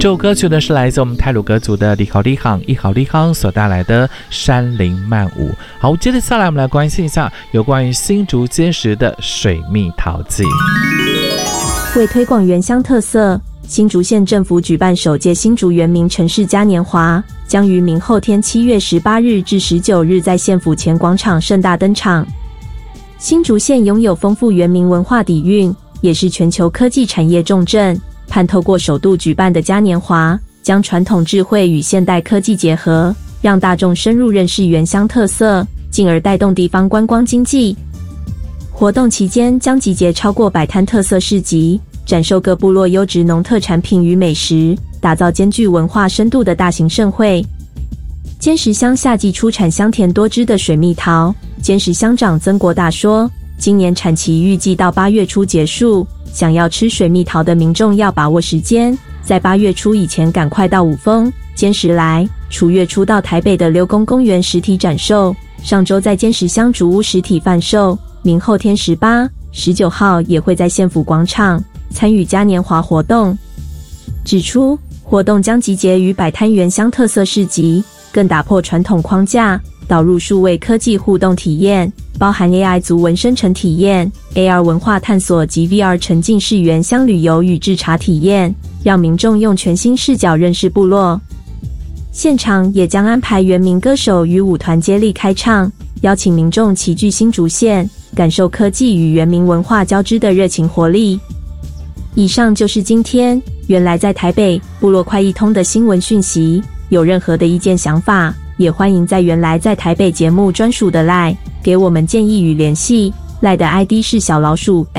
这首歌曲呢是来自我们太鲁阁族的李好利行一好利行所带来的山林漫舞。好，接着下来我们来关心一下有关于新竹碣石的水蜜桃季。 为推广原乡特色，新竹县政府举办首届新竹原民城市嘉年华，将于明后天7月18日至19日在县府前广场盛大登场。新竹县拥有丰富原民文化底蕴，也是全球科技产业重镇，盼透过首度举办的嘉年华，将传统智慧与现代科技结合，让大众深入认识原乡特色，进而带动地方观光经济。活动期间将集结超过100摊特色市集，展售各部落优质农特产品与美食，打造兼具文化深度的大型盛会。尖石乡夏季出产香甜多汁的水蜜桃，尖石乡长曾国达说，今年产期预计到8月初结束，想要吃水蜜桃的民众要把握时间，在8月初以前赶快到五峰、尖石来。除月初到台北的溜宫公园实体展售，上周在尖石乡竹屋实体贩售，明后天18、19号也会在县府广场参与嘉年华活动。指出，活动将集结于100摊原乡特色市集，更打破传统框架，导入数位科技互动体验，包含 AI 族文生成体验、AR 文化探索及 VR 沉浸式原乡旅游与制茶体验，让民众用全新视角认识部落。现场也将安排原民歌手与舞团接力开唱，邀请民众齐聚新竹县，感受科技与原民文化交织的热情活力。以上就是今天原来在台北部落快一通的新闻讯息，有任何的意见想法，也欢迎在原来在台北节目专属的 LINE 给我们建议与联系。LINE 的 ID 是小老鼠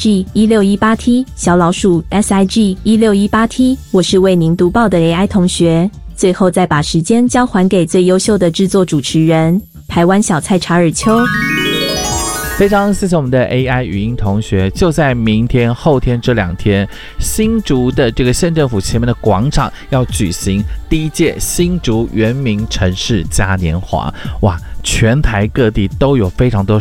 SIG1618T 小老鼠 SIG1618T。 我是为您读报的 AI 同学，最后再把时间交还给最优秀的制作主持人台湾小菜查尔丘。 非常谢谢我们的 AI 语音同学，就在明天后天这2天，新竹的这个县政府前面的广场要举行第1届新竹原民城市嘉年华。哇，全台各地都有非常多